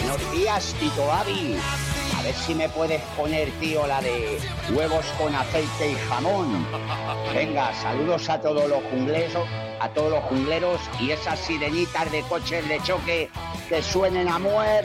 Buenos días, Tito Avi. A ver si me puedes poner, tío, la de huevos con aceite y jamón. Venga, saludos a todos los jungleros y esas sirenitas de coches de choque que suenen a muerte.